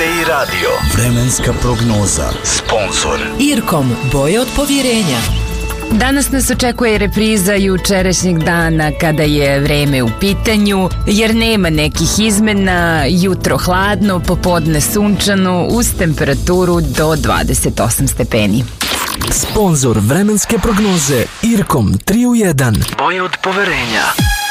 BI Radio. Vremenska prognoza. Sponzor Irkom, boje od povjerenja. Danas nas očekuje repriza jučerašnjeg dana kada je vreme u pitanju, jer nema nekih izmena, jutro hladno, popodne sunčano, uz temperaturu do 28 stepeni. Sponzor vremenske prognoze Irkom 3 u 1. Boje od poverenja.